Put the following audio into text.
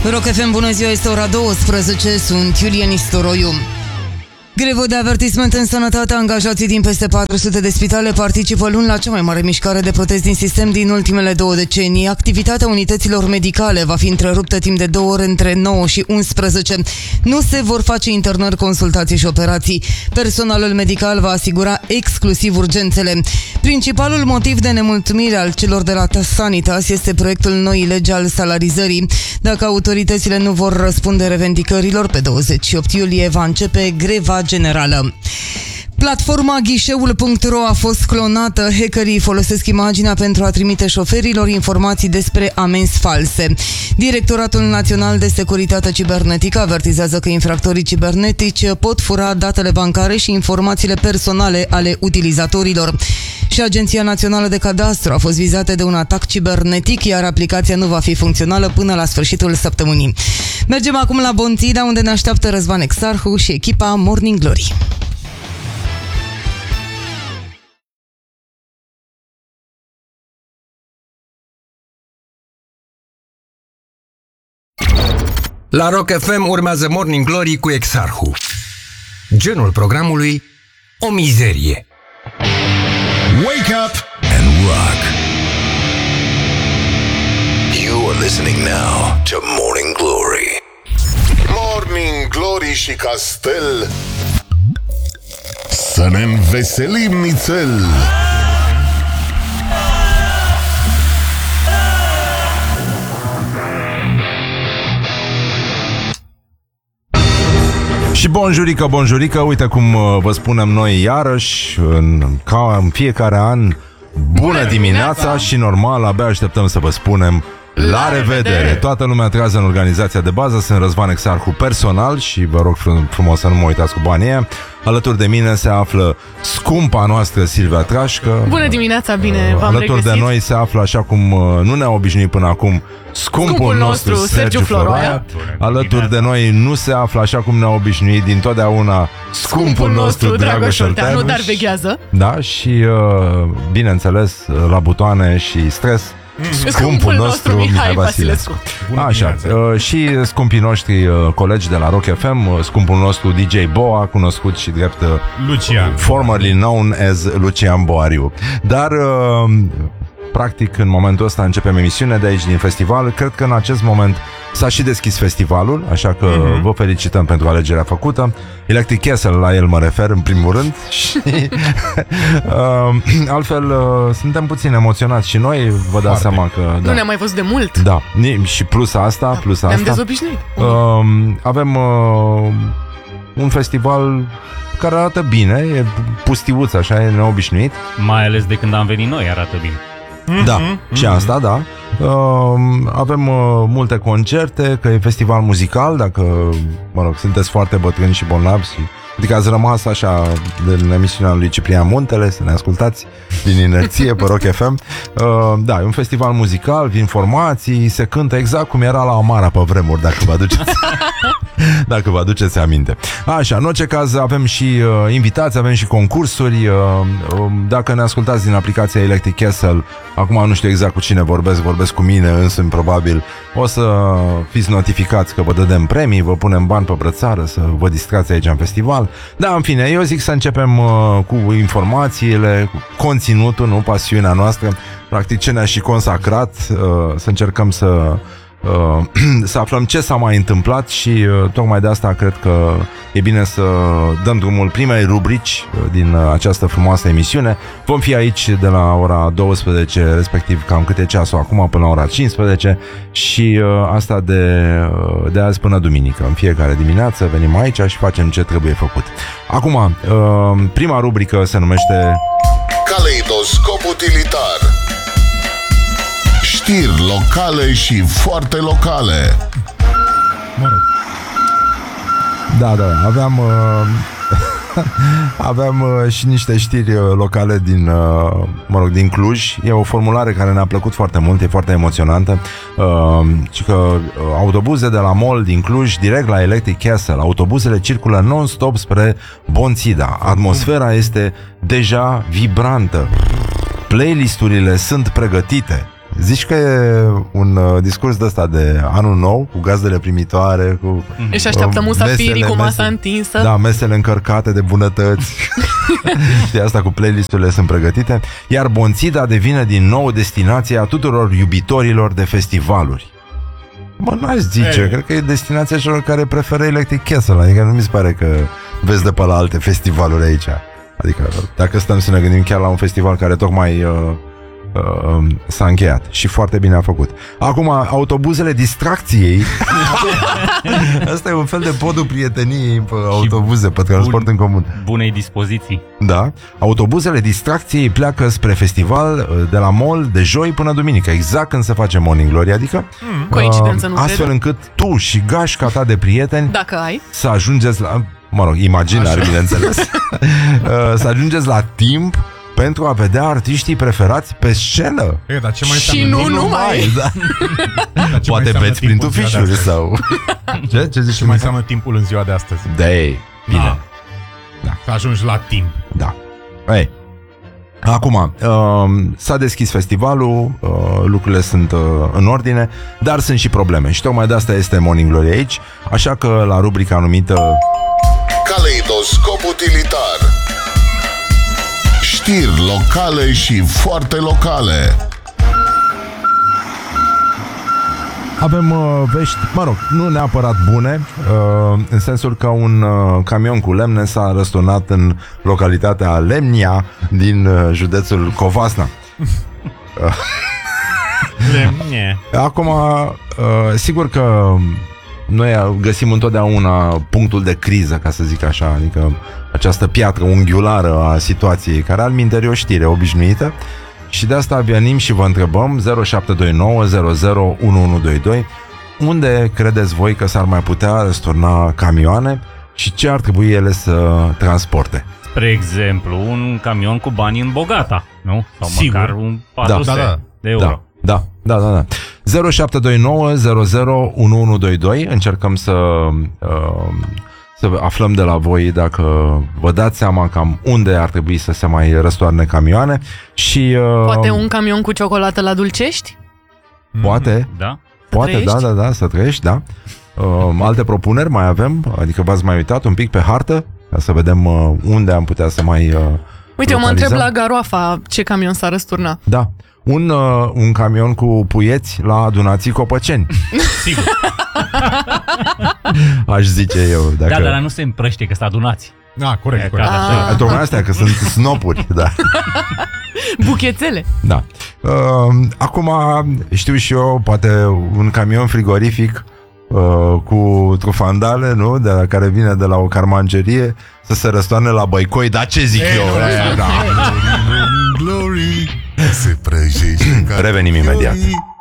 Rock FM, bună ziua, este ora 12, sunt Iulia Nistoroiu. Grevă de avertisment în sănătate. Angajații din peste 400 de spitale participă luni la cea mai mare mișcare de protest din sistem din ultimele 2 decenii. Activitatea unităților medicale va fi întreruptă timp de 2 ore între 9 și 11. Nu se vor face internări, consultații și operații. Personalul medical va asigura exclusiv urgențele. Principalul motiv de nemulțumire al celor de la Sanitas este proiectul noii legi al salarizării. Dacă autoritățile nu vor răspunde revendicărilor, pe 28 iulie va începe greva generală. Platforma ghișeul.ro a fost clonată. Hackerii folosesc imaginea pentru a trimite șoferilor informații despre amenzi false. Directoratul Național de Securitate Cibernetică avertizează că infractorii cibernetici pot fura datele bancare și informațiile personale ale utilizatorilor. Și Agenția Națională de Cadastru a fost vizată de un atac cibernetic, iar aplicația nu va fi funcțională până la sfârșitul săptămânii. Mergem acum la Bonțida, unde ne așteaptă Răzvan Exarhu și echipa Morning Glory. La Rock FM urmează Morning Glory cu Exarhu. Genul programului: o mizerie. Wake up and rock. You are listening now to Morning Glory. Morning Glory și Castel. Să ne înveselim nițel. Și bonjurică, bonjurică, uite cum vă spunem noi iarăși, ca în fiecare an, bună dimineața și normal, abia așteptăm să vă spunem la revedere! Toată lumea trează în organizația de bază, sunt Răzvan Exarhu personal și vă rog frumos să nu mă uitați cu banii aia. Alături de mine se află scumpa noastră Silvia Trașcă. Bună dimineața, bine v-am Alături regăsit. de noi se află, așa cum nu ne-a obișnuit până acum, scumpul nostru Sergiu Floroaia. Alături de noi nu se află, așa cum ne-a obișnuit dintotdeauna, scumpul nostru Dragoș Olteanu, dar veghează. Da, și bineînțeles la butoane și stres, scumpul nostru Mihai Vasilescu. Așa, și scumpii noștri colegi de la Rock FM, scumpul nostru DJ Boa, cunoscut și drept Lucian, formerly known as Lucian Boariu. Dar practic în momentul ăsta începem emisiunea de aici din festival. Cred că în acest moment s-a și deschis festivalul, așa că vă felicităm pentru alegerea făcută. Electric Castle, la el mă refer în primul rând. Și altfel suntem puțin emoționați și noi, vă dați seama că Nu ne-am mai văzut de mult. da, și plus asta, Ne-am dezobișnuit. avem un festival care arată bine, e pustiuț, așa, e neobișnuit. mai ales de când am venit noi, arată bine. Da, și asta, da. Avem multe concerte, că e festival muzical, dacă, mă rog, sunteți foarte bătrâni și bolnavi, adică ați rămas așa în emisiunea lui Ciprian Muntele, să ne ascultați din inerție pe Rock FM. Da, e un festival muzical, vin formații, se cântă exact cum era la Amara pe vremuri, dacă vă aduceți dacă vă aduceți aminte. Așa, în orice caz avem și invitați, avem și concursuri. Dacă ne ascultați din aplicația Electric Castle, acum nu știu exact cu cine vorbesc cu mine însumi probabil, o să fiți notificați că vă dădem premii, vă punem bani pe brățară să vă distrați aici în festival. Da, în fine, eu zic să începem cu informațiile, cu conținutul, nu pasiunea noastră, practic ce ne-a și consacrat, să încercăm să aflăm ce s-a mai întâmplat și tocmai de asta cred că e bine să dăm drumul primei rubrici din această frumoasă emisiune. Vom fi aici de la ora 12, respectiv cam cât e ceasul acum, până la ora 15 și asta de azi până duminică. În fiecare dimineață venim aici și facem ce trebuie făcut. Acum, prima rubrică se numește Caleidoscop utilitar. Știri locale și foarte locale. Da, aveam și niște știri locale din Cluj. E o formulare care ne-a plăcut foarte mult, e foarte emoționantă. Și că autobuze de la Mall din Cluj direct la Electric Castle. Autobuzele circulă non-stop spre Bonțida. Atmosfera este deja vibrantă. Playlisturile sunt pregătite. Zici că e un discurs de ăsta de anul nou, cu gazdele primitoare, cu Își așteaptă musafirii mesele, cu masa mesele. întinsă. Da, mesele încărcate de bunătăți. Știi, asta cu playlisturile sunt pregătite. Iar Bonțida devine din nou destinația tuturor iubitorilor de festivaluri. Mă, n-aș zice, cred că e destinația celor care preferă Electric Castle. Adică nu mi se pare că vezi de pe la alte festivaluri aici. Adică dacă stăm să ne gândim chiar la un festival care tocmai s-a încheiat. Și foarte bine a făcut. Acum, autobuzele distracției. Asta e un fel de podul prieteniei pe autobuze, pe transport în comun. Bunei dispoziții. Da. Autobuzele distracției pleacă spre festival de la mall de joi până duminică, exact când se face Morning Glory, adică Coincidență, nu astfel cred. încât tu și gașca ta de prieteni Dacă ai. să ajungeți la, mă rog, imaginar, bineînțeles, să ajungeți la timp pentru a vedea artiștii preferați pe scenă. Dar ce mai Și înseamnă? nu numai. Da. Dar ce mai Poate înseamnă beți prin timpul în ziua de tufișuri astăzi? sau... Ce zici? Ce mai înseamnă timpul în ziua de astăzi? De bine. Să ajungi la timp. Da. Ei. Acum, s-a deschis festivalul, lucrurile sunt în ordine, dar sunt și probleme. Și tocmai de asta este Morning Glory aici, așa că la rubrica numită Caleidoscop utilitar. Știri locale și foarte locale. avem vești, mă rog, nu neapărat bune, în sensul că un camion cu lemne s-a răsturnat în localitatea Lemnia din județul Covasna. Lemne. Acum, sigur că noi găsim întotdeauna punctul de criză, ca să zic așa, adică această piatră unghiulară a situației, care alminteri e o știre obișnuită, și de asta venim și vă întrebăm 0729 00 1122 unde credeți voi că s-ar mai putea răsturna camioane și ce ar trebui ele să transporte. Spre exemplu, un camion cu bani în Bogata, nu? Sau Sigur. măcar un 400 de euro. Da. 0729 00 1122. Încercăm să aflăm de la voi dacă vă dați seama cam unde ar trebui să se mai răstoarne camioane și Poate un camion cu ciocolată la Dulcești? poate, Da? poate, da, să trăiești, da. Alte propuneri mai avem, adică v-ați mai uitat un pic pe hartă ca să vedem unde am putea să mai Uite, eu mă localizăm. întreb la Garoafa ce camion s-a răsturnat. Da. Un camion cu puieți la Adunații Copăceni. Sigur. Aș zice eu. Dacă... Da, dar nu se împrăște, că sunt adunați. Da, corect. Tocmai astea, că sunt snopuri, da. Buchețele. Da. Acum știu și eu, poate un camion frigorific cu trufandale, nu? De la care vine de la o carmangerie să se răstoarne la Băicoi. Dar ce zic eu? Glory, se prăjește. Revenim imediat.